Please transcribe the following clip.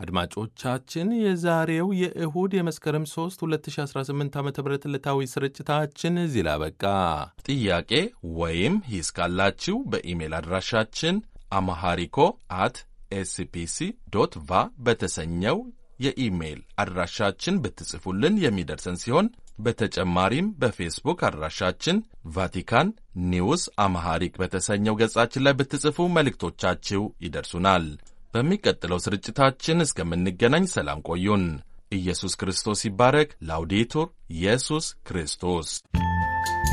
አድማጮቻችን የዛሬው የእሁድ የመስከረም 3 2018 ዓ ም ዕለታዊ ስርጭታችን እዚህ ላይ አበቃ። ጥያቄ ወይም ሂስ ካላችሁ በኢሜል አድራሻችን አማሃሪኮ አት ኤስፒሲ ዶት ቫ በተሰኘው የኢሜይል አድራሻችን ብትጽፉልን የሚደርሰን ሲሆን በተጨማሪም በፌስቡክ አድራሻችን ቫቲካን ኒውስ አማሃሪክ በተሰኘው ገጻችን ላይ ብትጽፉ መልእክቶቻችሁ ይደርሱናል። በሚቀጥለው ስርጭታችን እስከምንገናኝ ሰላም ቆዩን። ኢየሱስ ክርስቶስ ይባረክ። ላውዴቱር ኢየሱስ ክርስቶስ